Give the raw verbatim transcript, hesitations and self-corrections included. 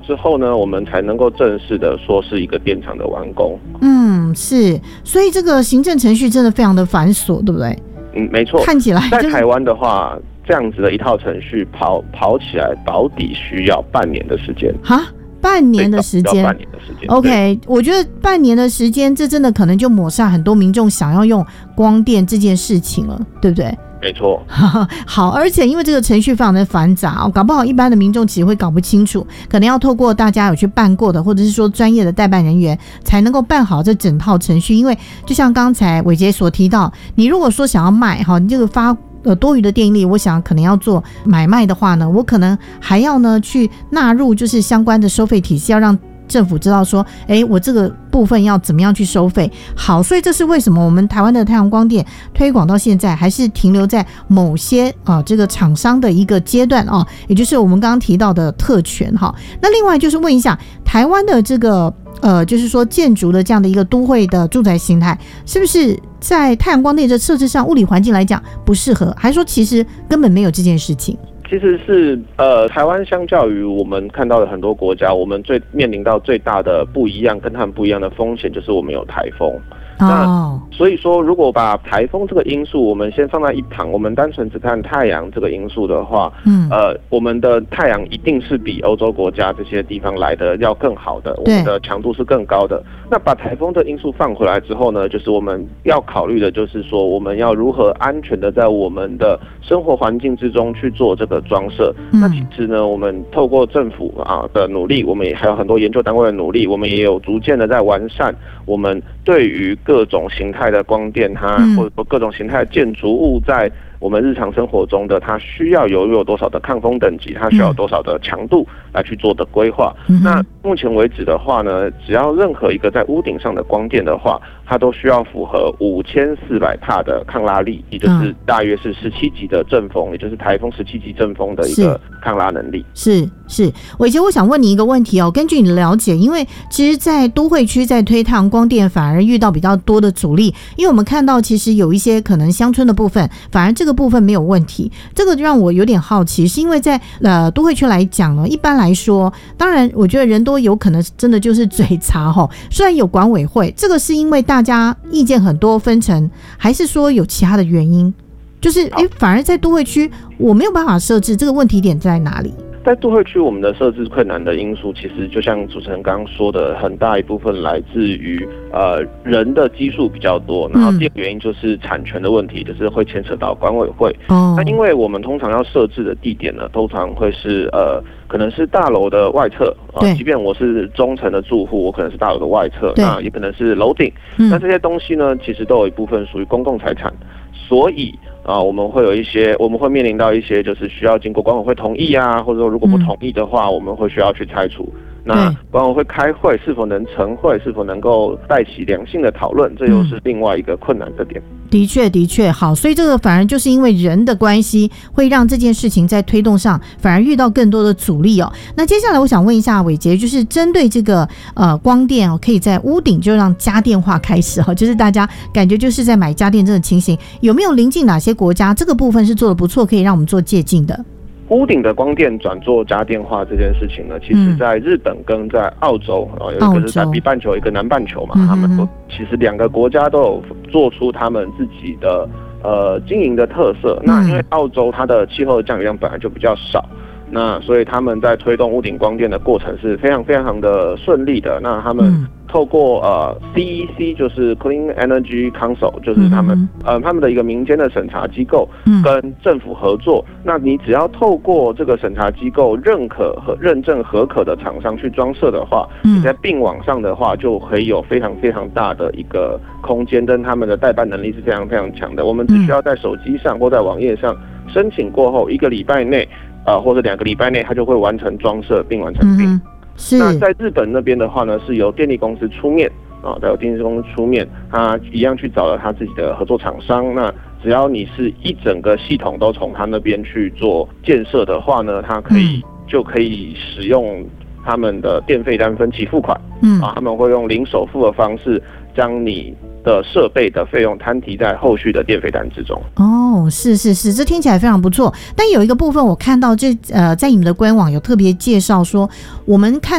之后呢，我们才能够正式的说是一个电厂的完工。 嗯，是，所以这个行政程序真的非常的繁琐，对不对？ 嗯，没错。 看起来、就是、 在台湾的话，这样子的一套程序跑跑起来，保底需要半年的时间。 哈？半年的时间 ，OK， 我觉得半年的时间，这真的可能就抹杀很多民众想要用光电这件事情了，对不对？ 没错。 好，而且因为这个程序非常的繁杂，搞不好一般的民众其实会搞不清楚，可能要透过大家有去办过的，或者是说专业的代办人员才能够办好这整套程序。因为就像刚才伟杰所提到，你如果说想要卖，好，你这个发呃多余的电力，我想可能要做买卖的话呢，我可能还要呢去纳入就是相关的收费体系，要让政府知道说，哎，我这个部分要怎么样去收费。好，所以这是为什么我们台湾的太阳光电推广到现在还是停留在某些啊这个厂商的一个阶段啊，也就是我们刚刚提到的特权哈。那另外就是问一下，台湾的这个呃，就是说建筑的这样的一个都会的住宅形态，是不是在太阳光电这设置上物理环境来讲不适合，还是说其实根本没有这件事情？ 其实是呃，台湾相较于我们看到的很多国家，我们最面临到最大的不一样，跟他们不一样的风险就是我们有台风。那所以说，如果把台风这个因素我们先放在一旁，我们单纯只看太阳这个因素的话，嗯，呃，我们的太阳一定是比欧洲国家这些地方来的要更好的，我们的强度是更高的。那把台风的因素放回来之后呢，就是我们要考虑的就是说，我们要如何安全的在我们的生活环境之中去做这个装设。嗯、那其实呢，我们透过政府啊的努力，我们也还有很多研究单位的努力，我们也有逐渐的在完善我们对于各种形态的光电，它或者说各种形态的建筑物在我们日常生活中的它需要有有多少的抗风等级，它需要有多少的强度来去做的规划。嗯、那目前为止的话呢，只要任何一个在屋顶上的光电的话，它都需要符合五千四百帕的抗拉力，也就是大约是十七级的阵风，也就是台风十七级阵风的一个抗拉能力。 是是，伟杰，我想问你一个问题哦，根据你的了解，因为其实在都会区在推太阳光电反而遇到比较多的阻力，因为我们看到其实有一些可能乡村的部分，反而这个部分没有问题，这个让我有点好奇，是因为在呃都会区来讲呢，一般来说，当然我觉得人多有可能真的就是嘴杂齁，虽然有管委会，这个是因为大家意见很多分成，还是说有其他的原因？就是哎，反而在都会区我没有办法设置，这个问题点在哪里？ 在都会区，我们的设置困难的因素，其实就像主持人刚刚说的，很大一部分来自于呃人的基数比较多，然后第二个原因就是产权的问题，就是会牵扯到管委会。哦，那因为我们通常要设置的地点呢，通常会是呃可能是大楼的外侧啊、呃，即便我是中层的住户，我可能是大楼的外侧，那也可能是楼顶。嗯、那这些东西呢，其实都有一部分属于公共财产，所以。啊，我们会有一些，我们会面临到一些，就是需要经过管委会同意啊，或者说如果不同意的话，嗯、我们会需要去拆除。那管委会开会是否能成会，是否能够带起良性的讨论，这又是另外一个困难的点。 的确，的确，好，所以这个反而就是因为人的关系，会让这件事情在推动上反而遇到更多的阻力哦。那接下来我想问一下伟杰，就是针对这个呃光电哦，可以在屋顶就让家电化开始哈、哦，就是大家感觉就是在买家电这个情形，有没有邻近哪些国家这个部分是做得不错，可以让我们做借鉴的？ 屋顶的光电转做家电化这件事情呢，其实在日本跟在澳洲，嗯、有一个是在北半球，一个南半球嘛，嗯、他们都其实两个国家都有做出他们自己的呃经营的特色。嗯、那因为澳洲它的气候的降雨量本来就比较少，那所以他们在推动屋顶光电的过程是非常非常的顺利的。那他们透过呃 C E C 就是 Clean Energy Council， 就是他们、嗯、呃他们的一个民间的审查机构，跟政府合作。嗯、那你只要透过这个审查机构认可和认证合可的厂商去装设的话，嗯、你在并网上的话就可以有非常非常大的一个空间，跟他们的代办能力是非常非常强的。我们只需要在手机上或在网页上申请过后，一个礼拜内。呃，或者两个礼拜内，它就会完成装设并完成并。嗯、是。那在日本那边的话呢，是由电力公司出面啊，由电力公司出面，他一样去找了他自己的合作厂商。那只要你是一整个系统都从他那边去做建设的话呢，他可以、嗯、就可以使用他们的电费单分期付款。嗯。啊，他们会用零首付的方式将你的设备的费用摊提在后续的电费单之中。 哦，是是是，这听起来非常不错。但有一个部分我看到这呃，在你们的官网有特别介绍说，我们看